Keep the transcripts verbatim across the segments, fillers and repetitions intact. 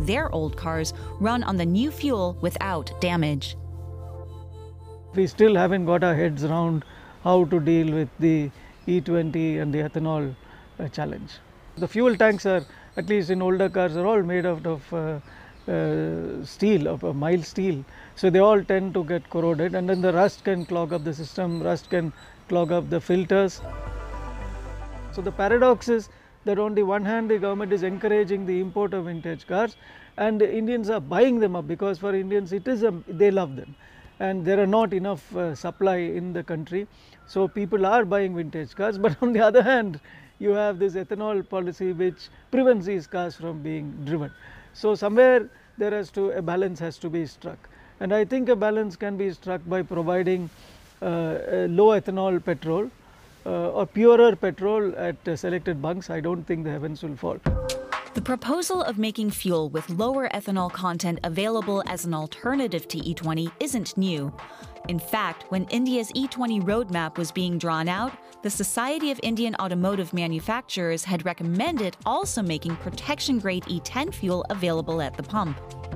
their old cars run on the new fuel without damage. We still haven't got our heads around how to deal with the E twenty and the ethanol uh, challenge. The fuel tanks are, at least in older cars, are all made out of uh, uh, steel, of uh, mild steel. So they all tend to get corroded, and then the rust can clog up the system, rust can clog up the filters. So the paradox is that on the one hand the government is encouraging the import of vintage cars, and the Indians are buying them up because for Indians it is a, they love them, and there are not enough uh, supply in the country. So people are buying vintage cars, but on the other hand you have this ethanol policy which prevents these cars from being driven. So somewhere there has to, a balance has to be struck, and I think a balance can be struck by providing uh, a low ethanol petrol uh, or purer petrol at uh, selected bunks. I don't think the heavens will fall. The proposal of making fuel with lower ethanol content available as an alternative to E twenty isn't new. In fact, when India's E twenty roadmap was being drawn out, the Society of Indian Automotive Manufacturers had recommended also making protection-grade E ten fuel available at the pump.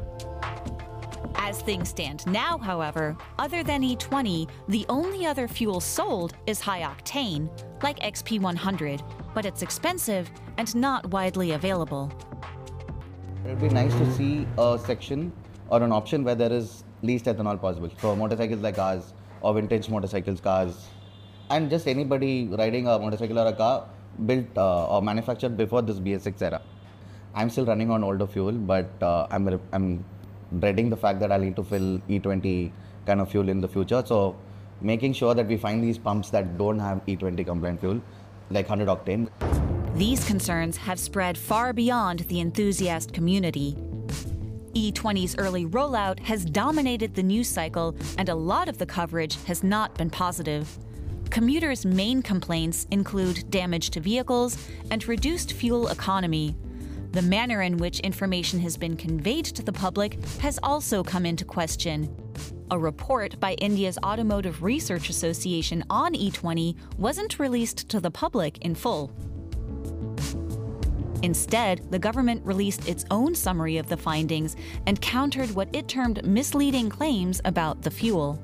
As things stand now, however, other than E twenty, the only other fuel sold is high-octane, like X P one hundred, but it's expensive and not widely available. It would be nice to see a section or an option where there is least ethanol possible for motorcycles like ours or vintage motorcycles, cars, and just anybody riding a motorcycle or a car built uh, or manufactured before this B S six era. I'm still running on older fuel, but uh, I'm, I'm dreading the fact that I'll need to fill E twenty kind of fuel in the future. So making sure that we find these pumps that don't have E twenty compliant fuel, like one hundred octane. These concerns have spread far beyond the enthusiast community. E twenty's early rollout has dominated the news cycle, and a lot of the coverage has not been positive. Commuters' main complaints include damage to vehicles and reduced fuel economy. The manner in which information has been conveyed to the public has also come into question. A report by India's Automotive Research Association on E twenty wasn't released to the public in full. Instead, the government released its own summary of the findings and countered what it termed misleading claims about the fuel.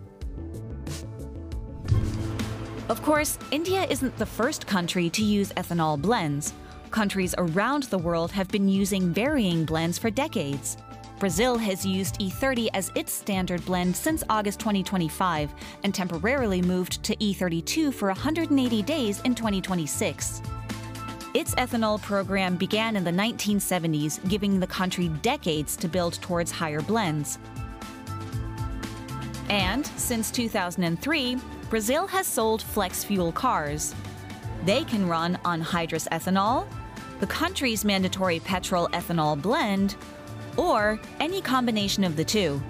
Of course, India isn't the first country to use ethanol blends. Countries around the world have been using varying blends for decades. Brazil has used E thirty as its standard blend since August twenty twenty-five and temporarily moved to E thirty-two for one hundred eighty days in twenty twenty-six. Its ethanol program began in the nineteen seventies, giving the country decades to build towards higher blends. And since two thousand three, Brazil has sold flex fuel cars. They can run on hydrous ethanol, the country's mandatory petrol-ethanol blend, or any combination of the two.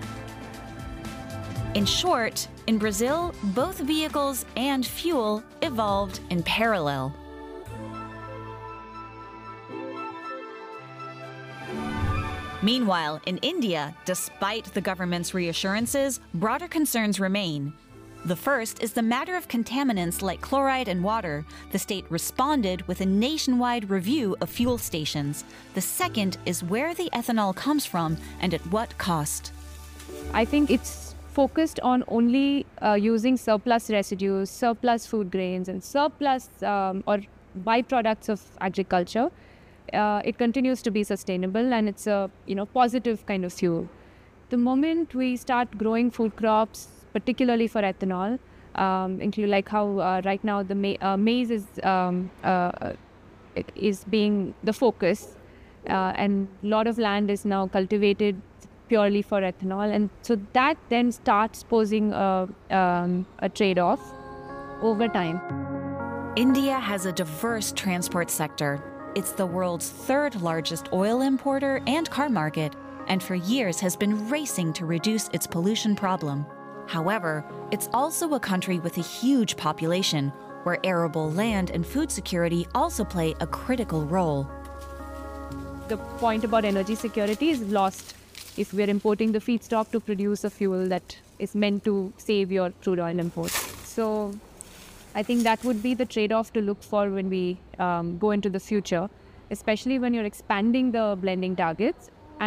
In short, in Brazil, both vehicles and fuel evolved in parallel. Meanwhile, in India, despite the government's reassurances, broader concerns remain. The first is the matter of contaminants like chloride in water. The state responded with a nationwide review of fuel stations. The second is where the ethanol comes from and at what cost. I think it's focused on only uh, using surplus residues, surplus food grains, and surplus um, or byproducts of agriculture. Uh, it continues to be sustainable, and it's a you know positive kind of fuel. The moment we start growing food crops, particularly for ethanol, um, include like how uh, right now the ma uh, maize is um, uh, is being the focus, uh, and a lot of land is now cultivated purely for ethanol, and so that then starts posing a, um, a trade-off over time. India has a diverse transport sector. It's the world's third largest oil importer and car market, and for years has been racing to reduce its pollution problem. However, it's also a country with a huge population, where arable land and food security also play a critical role. The point about energy security is lost if we're importing the feedstock to produce a fuel that is meant to save your crude oil imports. So I think that would be the trade-off to look for when we um, go into the future, especially when you're expanding the blending targets.